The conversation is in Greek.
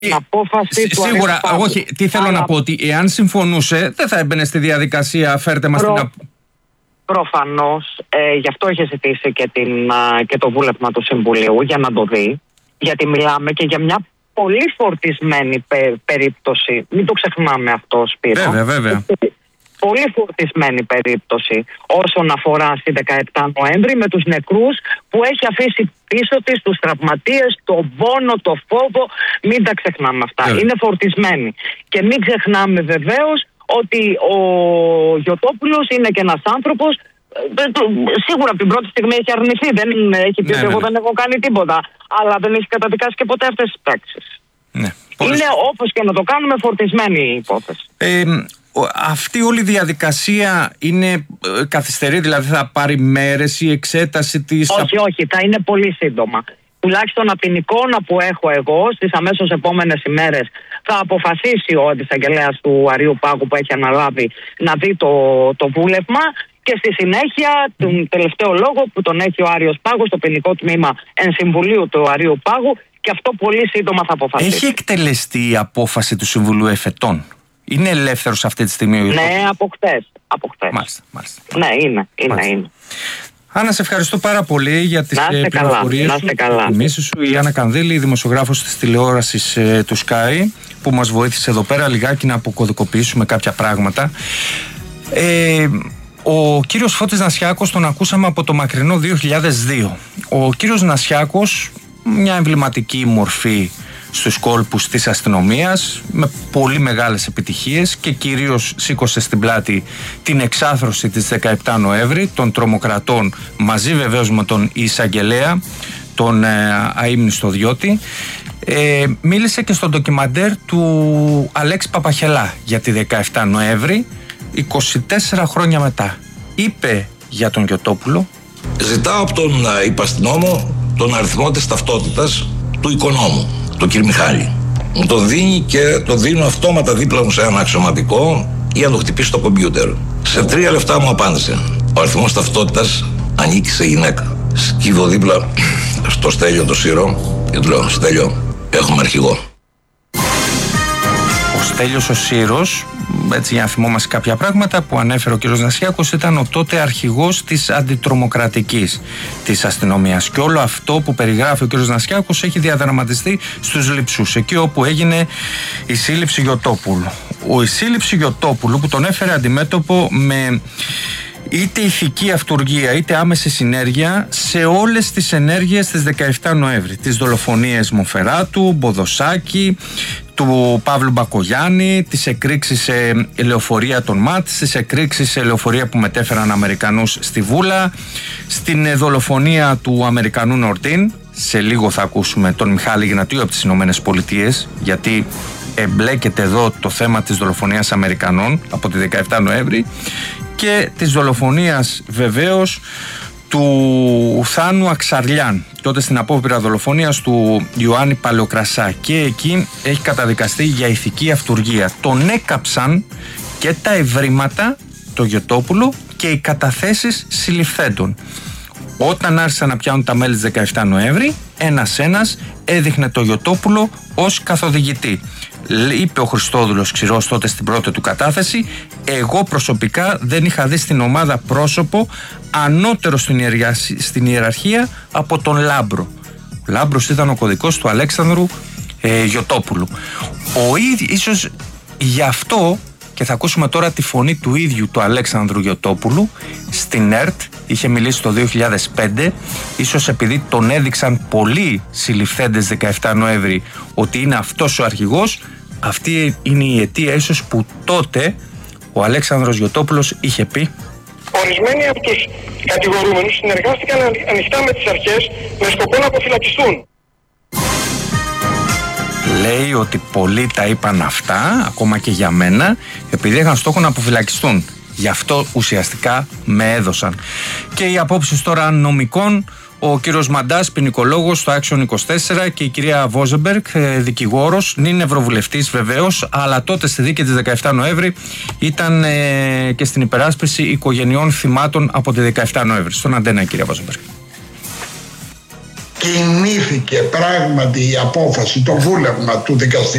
την απόφαση του σίγουρα, όχι, τι θέλω να πω, ότι εάν συμφωνούσε δεν θα έμπαινε στη διαδικασία φέρτε μας την... Προφανώς, γι' αυτό είχε ζητήσει και το βούλευμα του Συμβουλίου για να το δει, γιατί μιλάμε και για μια πολύ φορτισμένη περίπτωση. Μην το ξεχνάμε αυτό, Σπύρο. Βέβαια. Πολύ φορτισμένη περίπτωση όσον αφορά στη 17 Νοέμβρη, με τους νεκρούς που έχει αφήσει πίσω της, τους τραυματίες, τον πόνο, το φόβο. Μην τα ξεχνάμε αυτά. Είναι φορτισμένη. Και μην ξεχνάμε βεβαίως ότι ο Γιωτόπουλος είναι και ένας άνθρωπος, σίγουρα από την πρώτη στιγμή έχει αρνηθεί, δεν έχει πει ότι εγώ δεν έχω κάνει τίποτα, αλλά δεν έχει καταδικάσει και ποτέ αυτές τις πράξεις. Είναι, όπως και να το κάνουμε, φορτισμένη η υπόθεση. Αυτή όλη η διαδικασία είναι καθυστερή, δηλαδή θα πάρει μέρες η εξέταση της... Όχι, θα είναι πολύ σύντομα. Τουλάχιστον από την εικόνα που έχω εγώ, στις αμέσως επόμενες ημέρες θα αποφασίσει ο αντισαγγελέας του Αριού Πάγου που έχει αναλάβει να δει το βούλευμα, και στη συνέχεια τον τελευταίο λόγο που τον έχει ο Άριος Πάγος στο ποινικό τμήμα εν συμβουλίου του Αρίου Πάγου, και αυτό πολύ σύντομα θα αποφασίσει. Έχει εκτελεστεί η απόφαση του Συμβουλίου Εφετών? Είναι ελεύθερος αυτή τη στιγμή? Ναι, από χτες. Μάλιστα. Ναι, είναι. Άννα, σε ευχαριστώ πάρα πολύ για τις πληροφορίες σου. Να είστε καλά. Σου. Η Άννα Κανδύλη, δημοσιογράφος της τηλεόρασης του Sky, που μας βοήθησε εδώ πέρα λιγάκι να αποκωδικοποιήσουμε κάποια πράγματα. Ο κύριος Φώτης Νασιάκος τον ακούσαμε από το μακρινό 2002. Ο κύριος Νασιάκος, μια εμβληματική μορφή στους κόλπους της αστυνομίας, με πολύ μεγάλες επιτυχίες, και κυρίως σήκωσε στην πλάτη την εξάθρωση της 17 Νοέμβρη των τρομοκρατών, μαζί βεβαίως με τον εισαγγελέα, τον αείμνηστο Διώτη. Μίλησε και στο ντοκιμαντέρ του Αλέξη Παπαχελά για τη 17 Νοέμβρη, 24 χρόνια μετά. Είπε για τον Γιωτόπουλο: ζητάω από τον υπαστηνόμο τον αριθμό της ταυτότητας του οικονόμου, τον κύριο Μιχάλη. Μου το δίνει και το δίνω αυτόματα δίπλα μου σε ένα αξιωματικό για να το χτυπήσει στο κομπιούτερ. Σε 3 λεπτά μου απάντησε: ο αριθμός ταυτότητας ανήκει σε γυναίκα. Σκύβω δίπλα στο Στέλιο το Σύρο και του λέω: Στέλιο, έχουμε αρχηγό. Ο Στέλιος ο Σύρος, έτσι για να θυμόμαστε κάποια πράγματα που ανέφερε ο κ. Νασιάκος, ήταν ο τότε αρχηγός της αντιτρομοκρατικής της αστυνομίας, και όλο αυτό που περιγράφει ο κ. Νασιάκος έχει διαδραματιστεί στους Λειψούς, εκεί όπου έγινε η σύλληψη Γιωτόπουλου. Η σύλληψη Γιωτόπουλου που τον έφερε αντιμέτωπο με είτε ηθική αυτουργία είτε άμεση συνέργεια σε όλες τις ενέργειες της 17 Νοέμβρη. Τις δολοφονίες Μοφεράτου, Μποδοσάκη, του Παύλου Μπακογιάννη, τις εκρήξεις σε λεωφορεία των ΜΑΤ, τις εκρήξεις σε λεωφορεία που μετέφεραν Αμερικανούς στη Βούλα, στην δολοφονία του Αμερικανού Νορτίν. Σε λίγο θα ακούσουμε τον Μιχάλη Γνατίου από τις Ηνωμένες Πολιτείες, γιατί εμπλέκεται εδώ το θέμα της δολοφονίας Αμερικανών από τη 17 Νοέμβρη, και της δολοφονίας βεβαίως του Θάνου Αξαρλιάν, τότε στην απόπειρα δολοφονίας του Ιωάννη Παλαιοκρασά, και εκεί έχει καταδικαστεί για ηθική αυτουργία. Τον έκαψαν και τα ευρήματα, το Γιωτόπουλο, και οι καταθέσεις συλληφθέντων. Όταν άρχισαν να πιάνουν τα μέλη της 17 Νοέμβρη, ένας έδειχνε το Γιωτόπουλο ως καθοδηγητή. Είπε ο Χριστόδουλος Ξηρός τότε στην πρώτη του κατάθεση: εγώ προσωπικά δεν είχα δει στην ομάδα πρόσωπο ανώτερο στην ιεραρχία από τον Λάμπρο. Ο Λάμπρος ήταν ο κωδικός του Αλέξανδρου Γιωτόπουλου. Ίσως γι' αυτό, και θα ακούσουμε τώρα τη φωνή του ίδιου του Αλέξανδρου Γιωτόπουλου στην ΕΡΤ, είχε μιλήσει το 2005, ίσως επειδή τον έδειξαν πολλοί συλληφθέντες 17 Νοέμβρη ότι είναι αυτός ο αρχηγός, αυτή είναι η αιτία ίσως που τότε ο Αλέξανδρος Γιωτόπουλος είχε πει: ορισμένοι από τους κατηγορούμενους συνεργάστηκαν ανοιχτά με τις αρχές με σκοπό να αποφυλακιστούν. Λέει ότι πολλοί τα είπαν αυτά, ακόμα και για μένα, επειδή είχαν στόχο να αποφυλακιστούν. Γι' αυτό ουσιαστικά με έδωσαν. Και οι απόψεις τώρα νομικών: ο κύριος Μαντάς, ποινικολόγος στο Action 24, και η κυρία Βόζεμπεργκ, δικηγόρος, είναι ευρωβουλευτής βεβαίως, αλλά τότε στη δίκη της 17 Νοέμβρη ήταν και στην υπεράσπιση οικογενειών θυμάτων από τη 17 Νοέμβρη. Στον Αντένα, η κυρία Βόζεμπεργκ. κινήθηκε πράγματι η απόφαση, το βούλευμα του δικαστικού